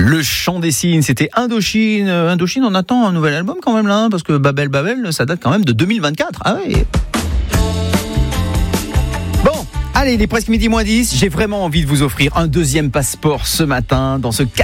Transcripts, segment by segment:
Le chant des signes, c'était Indochine. Indochine, on attend un nouvel album quand même là, parce que Babel, ça date quand même de 2024. Ah ouais. Bon, allez, il est presque midi moins 10. J'ai vraiment envie de vous offrir un deuxième passeport ce matin dans ce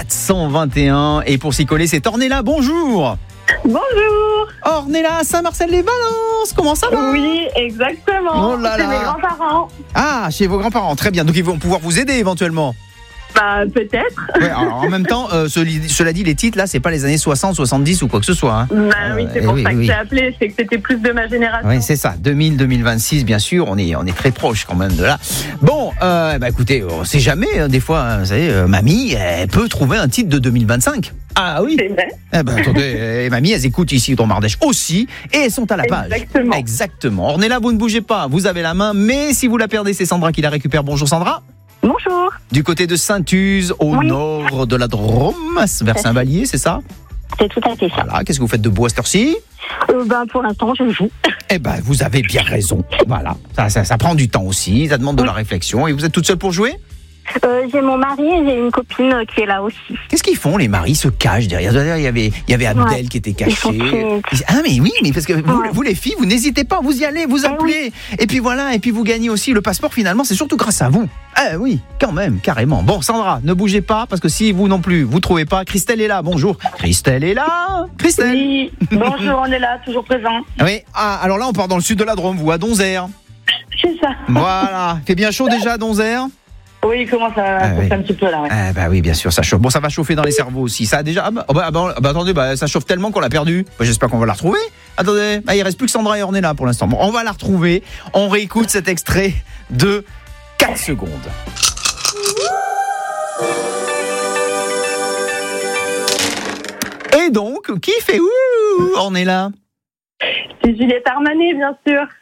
421. Et pour s'y coller, c'est Ornella. Bonjour. Bonjour. Ornella, Saint-Marcel-les-Valences. Comment ça va? Oui, exactement. Oh là C'est là. mes grands-parents. Ah, chez vos grands-parents. Très bien. Donc ils vont pouvoir vous aider éventuellement. Bah, peut-être. Ouais, alors, en même temps, cela dit, les titres là, c'est pas les années 60, 70 ou quoi que ce soit. Hein. Bah oui, c'est pour ça que oui. j'ai appelé, c'est que c'était plus de ma génération. Oui, c'est ça. 2000, 2026, bien sûr. On est très proche quand même de là. Bon, écoutez, on sait jamais. Des fois, vous savez, mamie, elle peut trouver un titre de 2025. Ah oui. C'est vrai. Attendez, mamie, elles écoutent ici dans Mardèche aussi et elles sont à la page. Exactement. Ornella, vous ne bougez pas. Vous avez la main, mais si vous la perdez, c'est Sandra qui la récupère. Bonjour Sandra. Bonjour. Du côté de Saint-Use, au nord de la Drôme, vers Saint-Vallier, c'est ça? C'est tout à fait ça. Voilà. Qu'est-ce que vous faites de beau à cette heure-ci? Pour l'instant, je joue. Eh ben, vous avez bien raison. Voilà. Ça prend du temps aussi. Ça demande de la réflexion. Et vous êtes toute seule pour jouer? J'ai mon mari et j'ai une copine qui est là aussi. Qu'est-ce qu'ils font, les maris se cachent derrière? Il y avait Abdel qui était caché. Ah mais oui, mais parce que vous les filles, vous n'hésitez pas, vous y allez, vous appelez. Et puis voilà, et puis vous gagnez aussi le passeport finalement, c'est surtout grâce à vous. Ah oui, quand même, carrément. Bon, Sandra, ne bougez pas, parce que si vous non plus, vous trouvez pas, Christelle est là, bonjour. Christelle est là. Christelle. Oui, bonjour, on est là, toujours présent. Oui, alors là on part dans le sud de la Drôme, vous, à Donzère. C'est ça. Voilà, fait bien chaud déjà à Donzère? Oui, il commence à chauffer un petit peu là, ouais. Oui, bien sûr, ça chauffe. Bon, ça va chauffer dans les cerveaux aussi. Ça a déjà. Attendez, ça chauffe tellement qu'on l'a perdue. J'espère qu'on va la retrouver. Attendez, il reste plus que Sandra et Ornella pour l'instant. Bon, on va la retrouver. On réécoute cet extrait de 4 secondes. Et donc, qui fait ouh, Ornella? C'est Juliette Armanet, bien sûr.